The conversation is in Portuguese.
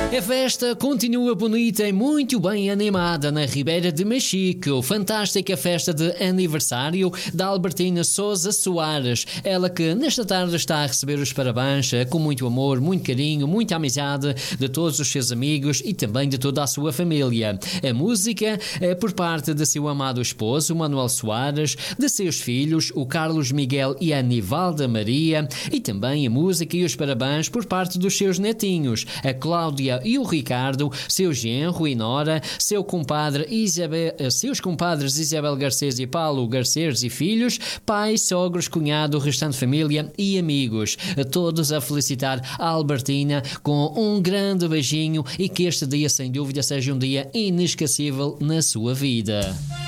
A festa continua bonita e muito bem animada na Ribeira de Machico. Fantástica festa de aniversário da Albertina Sousa Soares. Ela que nesta tarde está a receber os parabéns com muito amor, muito carinho, muita amizade de todos os seus amigos e também de toda a sua família. A música é por parte de seu amado esposo, Manuel Soares, de seus filhos, o Carlos Miguel e a Nivalda Maria, e também a música e os parabéns por parte dos seus netinhos, a Cláudia e o Ricardo, seu genro e nora, seus compadres Isabel Garcês e Paulo Garcês e filhos, pais, sogros, cunhado, restante família e amigos. A todos a felicitar a Albertina com um grande beijinho e que este dia, sem dúvida, seja um dia inesquecível na sua vida.